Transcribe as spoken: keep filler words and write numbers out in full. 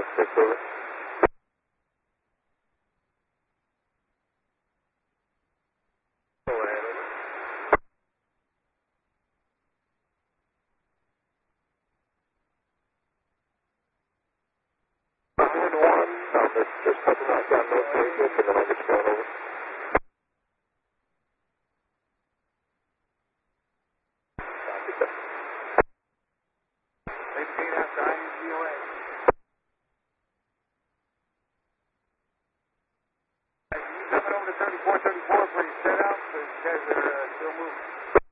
six over. one one, um, it's just coming out down North Vegas, and then I'll get you going over. eighteen after I U G O A. You coming over to thirty-four thirty-four, please set out, because you guys are uh, still moving.